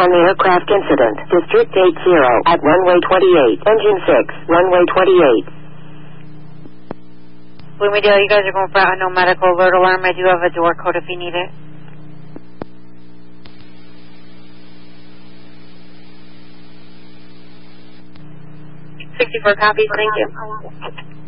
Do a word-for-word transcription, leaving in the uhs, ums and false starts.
on the aircraft incident. District eight zero at runway twenty-eight. Engine six, runway twenty-eight. Bloomingdale, you guys are going for a no medical alert alarm. I do have a door code if you need it. sixty-four copies, thank you.